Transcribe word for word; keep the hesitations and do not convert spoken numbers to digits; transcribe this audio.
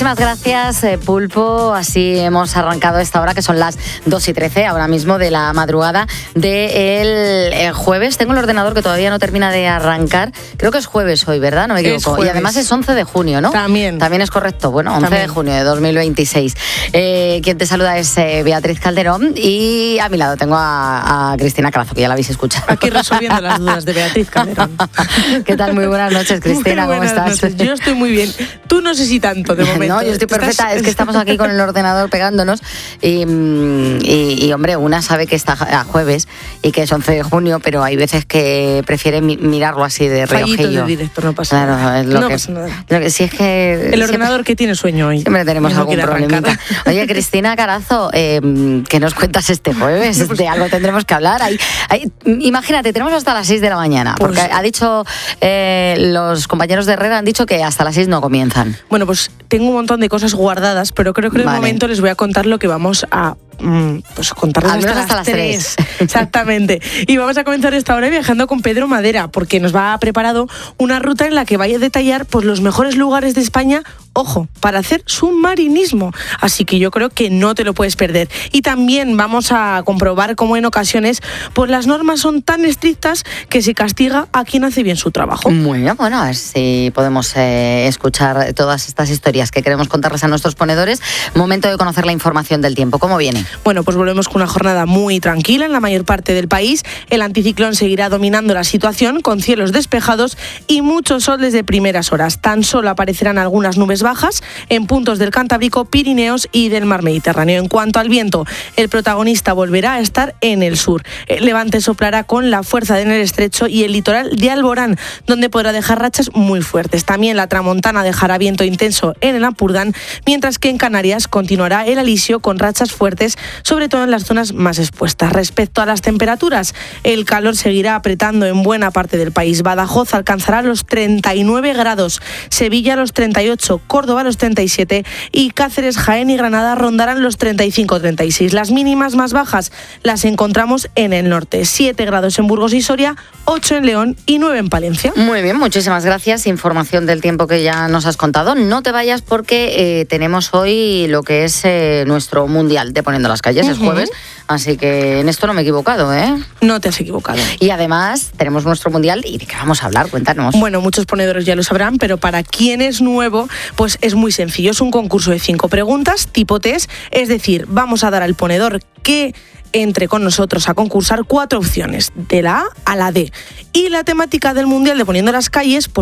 Muchísimas gracias, eh, Pulpo. Así hemos arrancado esta hora, que son las dos y trece, ahora mismo de la madrugada del eh, jueves. Tengo el ordenador que todavía no termina de arrancar. Creo que es jueves hoy, ¿verdad? No me equivoco. Y además es once de junio, ¿no? También. También es correcto. Bueno, once También. de junio de dos mil veintiséis. Eh, quien te saluda es eh, Beatriz Calderón y a mi lado tengo a, a Cristina Carazo, que ya la habéis escuchado. Aquí resolviendo las dudas de Beatriz Calderón. ¿Qué tal? Muy buenas noches, Cristina. Muy buenas ¿Cómo estás? Noches. Yo estoy muy bien. Tú no sé si tanto de momento. No, yo estoy perfecta. Estás... Es que estamos aquí con el ordenador pegándonos y, y, y, hombre, una sabe que está a jueves y que es once de junio, pero hay veces que prefiere mi, mirarlo así de reojillo. Fallito de directo, no pasa claro, nada. Es lo no que, pasa nada. Lo que, si es que... El siempre, ordenador que tiene sueño hoy. Siempre tenemos no algún problemita. Oye, Cristina Carazo, eh, ¿qué nos cuentas este jueves? No, pues, de algo tendremos que hablar. Hay, hay, imagínate, tenemos hasta las seis de la mañana, pues, porque ha dicho, eh, los compañeros de Herrera han dicho que hasta las seis no comienzan. Bueno, pues tengo un montón de cosas guardadas, pero creo que de vale. momento les voy a contar lo que vamos a pues contarles hasta, hasta las tres. tres. Exactamente. Y vamos a comenzar esta hora viajando con Pedro Madera, porque nos va preparado una ruta en la que vaya a detallar pues, los mejores lugares de España, ojo, para hacer submarinismo. Así que yo creo que no te lo puedes perder. Y también vamos a comprobar cómo en ocasiones pues las normas son tan estrictas que se castiga a quien hace bien su trabajo. Muy bien, bueno, a ver si podemos eh, escuchar todas estas historias que queremos contarles a nuestros ponedores. Momento de conocer la información del tiempo. ¿Cómo viene? Bueno, pues volvemos con una jornada muy tranquila en la mayor parte del país. El anticiclón seguirá dominando la situación con cielos despejados y mucho sol desde primeras horas. Tan solo aparecerán algunas nubes bajas en puntos del Cantábrico, Pirineos y del Mar Mediterráneo. En cuanto al viento, el protagonista volverá a estar en el sur. El levante soplará con la fuerza en el estrecho y el litoral de Alborán, donde podrá dejar rachas muy fuertes. También la tramontana dejará viento intenso en el Ampurdán, mientras que en Canarias continuará el alisio con rachas fuertes, sobre todo en las zonas más expuestas. Respecto a las temperaturas, el calor seguirá apretando en buena parte del país. Badajoz alcanzará los treinta y nueve grados, Sevilla los treinta y ocho, Córdoba los treinta y siete y Cáceres, Jaén y Granada rondarán los treinta y cinco treinta y seis. Las mínimas más bajas las encontramos en el norte, siete grados en Burgos y Soria, ocho en León y nueve en Palencia. Muy bien, muchísimas gracias. Información del tiempo que ya nos has contado. No te vayas porque eh, tenemos hoy lo que es eh, nuestro mundial de Poniendo las Calles, uh-huh. Es jueves, así que en esto no me he equivocado, ¿eh? No te has equivocado. Y además tenemos nuestro mundial. ¿Y de qué vamos a hablar? Cuéntanos. Bueno, muchos ponedores ya lo sabrán, pero para quien es nuevo, pues es muy sencillo. Es un concurso de cinco preguntas, tipo test, es decir, vamos a dar al ponedor que entre con nosotros a concursar cuatro opciones, de la A a la D. Y la temática del Mundial de Poniendo las Calles, pues